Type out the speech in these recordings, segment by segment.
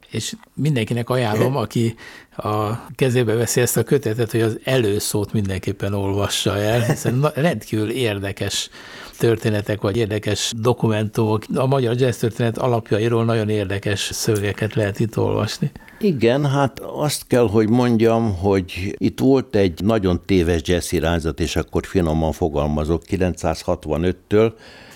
És mindenkinek ajánlom, aki a kezébe veszi ezt a kötetet, hogy az előszót mindenképpen olvassa el, hiszen rendkívül érdekes történetek, vagy érdekes dokumentumok. A magyar jazz történet alapjairól nagyon érdekes szövegeket lehet itt olvasni. Igen, hát azt kell, hogy mondjam, hogy itt volt egy nagyon téves jazz irányzat, és akkor finoman fogalmazok, 965-től,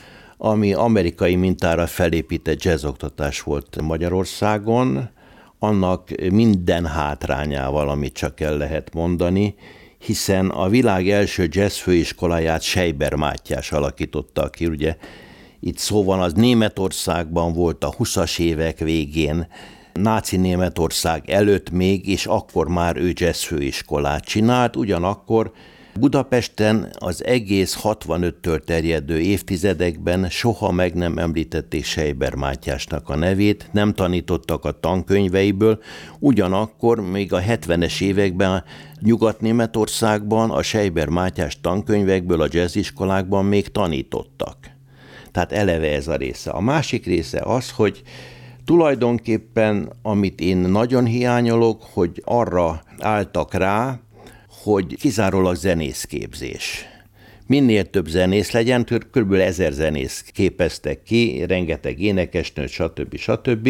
ami amerikai mintára felépített jazzoktatás volt Magyarországon, annak minden hátrányával, amit csak el lehet mondani, hiszen a világ első jazz főiskoláját Seiber Mátyás alakította ki, ugye itt szó van, az Németországban volt a 20-as évek végén, náci Németország előtt még, és akkor már ő jazz főiskolát csinált, ugyanakkor Budapesten az egész 65-től terjedő évtizedekben soha meg nem említették Seiber Mátyásnak a nevét, nem tanítottak a tankönyveiből, ugyanakkor még a 70-es években Nyugat-Németországban a Seiber Mátyás tankönyvekből a jazziskolákban még tanítottak. Tehát eleve ez a része. A másik része az, hogy tulajdonképpen, amit én nagyon hiányolok, hogy arra álltak rá, hogy kizárólag zenészképzés. Minél több zenész legyen, kb. 1000 zenész képeztek ki, rengeteg énekesnőt, stb.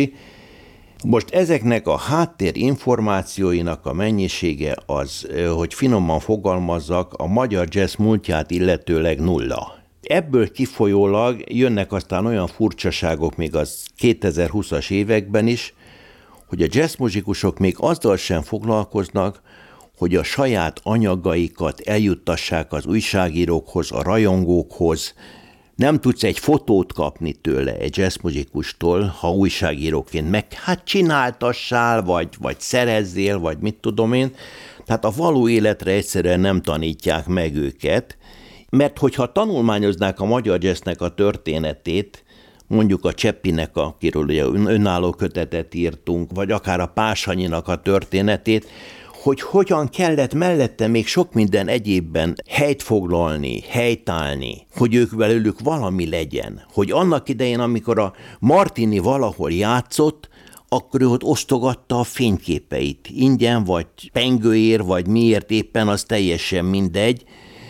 Most ezeknek a háttér információinak a mennyisége az, hogy finoman fogalmazzak, a magyar jazz múltját illetőleg nulla. Ebből kifolyólag jönnek aztán olyan furcsaságok még az 2020-as években is, hogy a jazzmuzikusok még azzal sem foglalkoznak, hogy a saját anyagaikat eljuttassák az újságírókhoz, a rajongókhoz. Nem tudsz egy fotót kapni tőle, egy jazzmuzsikustól, ha újságíróként meg hát csináltassál, vagy szerezzél, vagy mit tudom én. Tehát a való életre egyszerűen nem tanítják meg őket, mert hogyha tanulmányoznák a magyar jazznek a történetét, mondjuk a Cseppinek, akiről ugye önálló kötetet írtunk, vagy akár a Pásanyinak a történetét, hogy hogyan kellett mellette még sok minden egyébben helyt foglalni, helytállni, hogy ők belőlük valami legyen. Hogy annak idején, amikor a Martini valahol játszott, akkor ő ott osztogatta a fényképeit. Ingyen, vagy pengőért, vagy miért éppen, az teljesen mindegy.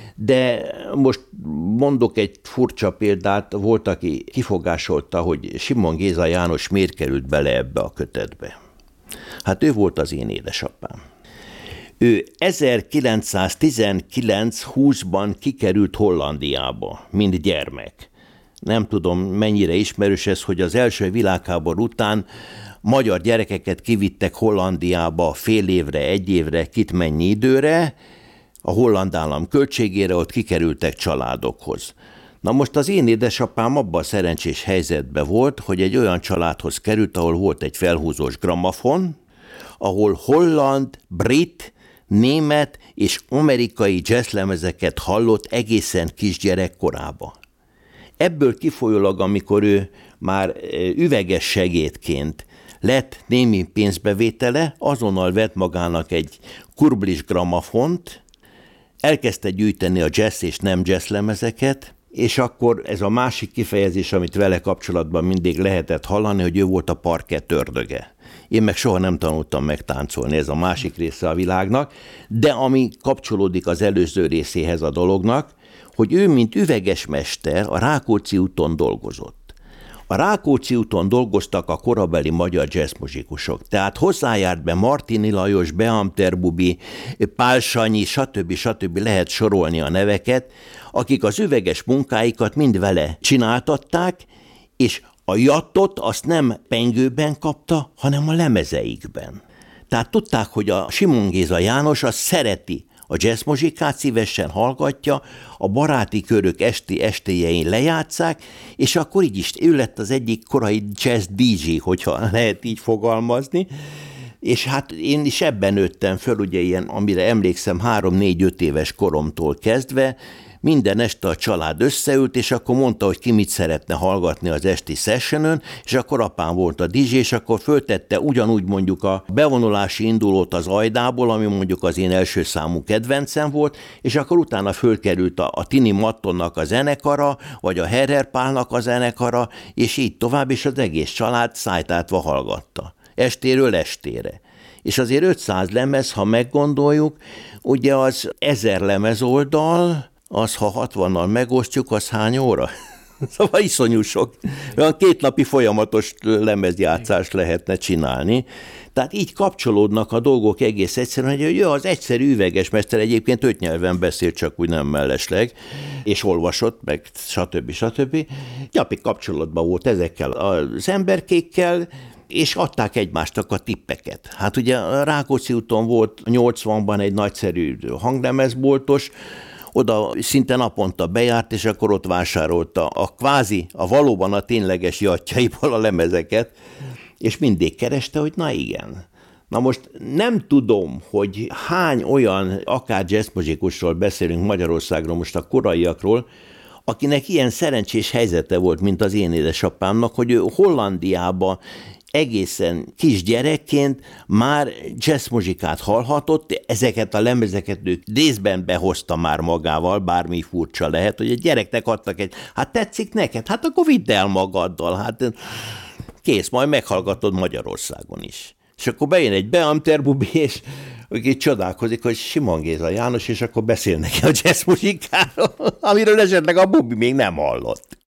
De most mondok egy furcsa példát, volt, aki kifogásolta, hogy Simon Géza János miért került bele ebbe a kötetbe. Hát ő volt az én édesapám. Ő 1919-20-ban kikerült Hollandiába, mint gyermek. Nem tudom, mennyire ismerős ez, hogy az első világháború után magyar gyerekeket kivittek Hollandiába fél évre, egy évre, kit mennyi időre, a holland állam költségére, ott kikerültek családokhoz. Na most az én édesapám abban a szerencsés helyzetben volt, hogy egy olyan családhoz került, ahol volt egy felhúzós gramafon, ahol holland, brit, német és amerikai jazzlemezeket hallott egészen kisgyerek korába. Ebből kifolyólag, amikor ő már üveges segédként lett némi pénzbevétele, azonnal vett magának egy kurblis gramafont, elkezdte gyűjteni a jazz és nem jazz lemezeket, és akkor ez a másik kifejezés, amit vele kapcsolatban mindig lehetett hallani, hogy ő volt a parkett ördöge. Én meg soha nem tanultam megtáncolni, ez a másik része a világnak, de ami kapcsolódik az előző részéhez a dolognak, hogy ő, mint üveges mester, a Rákóczi úton dolgozott. A Rákóczi úton dolgoztak a korabeli magyar jazzmuzikusok, tehát hozzájárt be Martini Lajos, Beamter Bubi, Pál Sanyi, stb. Lehet sorolni a neveket, akik az üveges munkáikat mind vele csináltatták, és a jattot azt nem pengőben kapta, hanem a lemezeikben. Tehát tudták, hogy a Simon Géza János az szereti a jazzmuzsikát, szívesen hallgatja, a baráti körök estéjein lejátszák, és akkor így is ő lett az egyik korai jazz DJ, hogyha lehet így fogalmazni, és hát én is ebben nőttem föl, ugye ilyen, amire emlékszem 3-4-5 éves koromtól kezdve, minden este a család összeült, és akkor mondta, hogy ki mit szeretne hallgatni az esti sessionön, és akkor apám volt a DJ, és akkor föltette ugyanúgy mondjuk a bevonulási indulót az Ajdából, ami mondjuk az én első számú kedvencem volt, és akkor utána fölkerült a Tini Mattonnak a zenekara, vagy a Herrer Pálnak a zenekara, és így tovább, és az egész család szájtátva hallgatta. estéről estére. És azért 500 lemez, ha meggondoljuk, ugye az 1000 lemezoldal, az ha 60-nal megosztjuk, az hány óra? Szóval iszonyú sok. Olyan 2 napi folyamatos lemezjátszást lehetne csinálni. Tehát így kapcsolódnak a dolgok egész egyszerűen, hogy az egyszerű üvegesmester egyébként 5 nyelven beszélt, csak úgy nem mellesleg, és olvasott, meg stb. Gyapig kapcsolatban volt ezekkel az emberkékkel, és adták egymástak a tippeket. Hát ugye a Rákóczi úton volt 80-ban egy nagyszerű hanglemezboltos, oda szinte naponta bejárt, és akkor ott vásárolta a valóban a tényleges jatjaiból a lemezeket, és mindig kereste, hogy na igen. Na most nem tudom, hogy hány olyan, akár jazzmuzikusról beszélünk Magyarországról, most a koraiakról, akinek ilyen szerencsés helyzete volt, mint az én édesapámnak, hogy ő Hollandiába egészen kisgyerekként már jazzmuzsikát hallhatott, ezeket a lemezeket ő részben behozta már magával, bármi furcsa lehet, hogy a gyereknek adtak hát tetszik neked? Hát akkor vidd el magaddal, hát kész, majd meghallgatod Magyarországon is. És akkor bejön egy beamterbubi, és aki csodálkozik, hogy Simon Géza János, és akkor beszél neki a jazzmuzikáról, amiről esetleg a bubi még nem hallott.